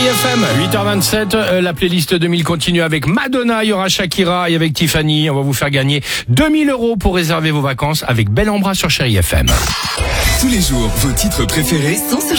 FM, 8h27, la playlist 2000 continue avec Madonna, il y aura Shakira et avec Tiffany. On va vous faire gagner 2000 € pour réserver vos vacances avec Bel en Bras sur Chérie FM. Tous les jours, vos titres préférés sont sur